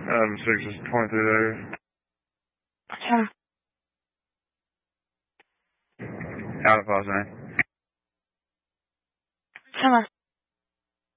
6 is 23 there. Tamam. Out of pause, man. Tamam.